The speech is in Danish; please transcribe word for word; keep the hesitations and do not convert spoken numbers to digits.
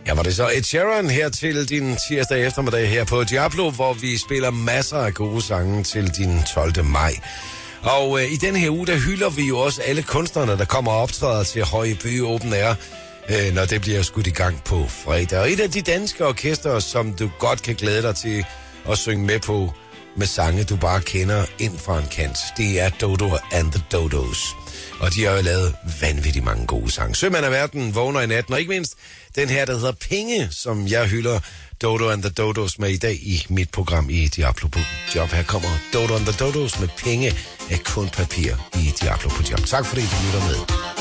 Ja, var det så Ed Sheeran her til din tirsdag eftermiddag her på Diablo, hvor vi spiller masser af gode sange til din tolvte maj. Og øh, i den her uge, der hylder vi jo også alle kunstnerne, der kommer og optræder til Højby Open Air, øh, når det bliver skudt i gang på fredag. Og et af de danske orkester, som du godt kan glæde dig til at synge med på, med sange, du bare kender ind fra en kant, det er Dodo and the Dodos. Og de har jo lavet vanvittigt mange gode sange. Sømand af verden, vågner i natten, og ikke mindst den her, der hedder Penge, som jeg hylder Dodo and the Dodos med i dag i mit program i Diablo på Job. Her kommer Dodo and the Dodos med Penge af kun papir i Diablo på Job. Tak fordi du lytter med.